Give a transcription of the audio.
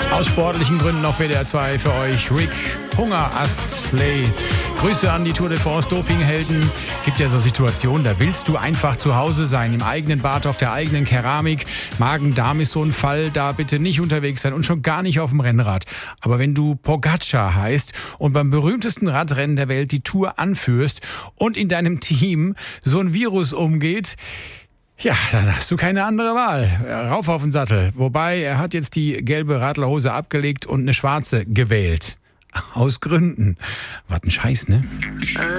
Aus sportlichen Gründen auf WDR 2 für euch Rick Hungerast-Ley. Grüße an die Tour de France Dopinghelden. Gibt ja so Situationen, da willst du einfach zu Hause sein, im eigenen Bad, auf der eigenen Keramik. Magen-Darm ist so ein Fall, da bitte nicht unterwegs sein und schon gar nicht auf dem Rennrad. Aber wenn du Pogacar heißt und beim berühmtesten Radrennen der Welt die Tour anführst und in deinem Team so ein Virus umgeht, ja, dann hast du keine andere Wahl. Rauf auf den Sattel. Wobei, er hat jetzt die gelbe Radlerhose abgelegt und eine schwarze gewählt. Aus Gründen. Was ein Scheiß, ne?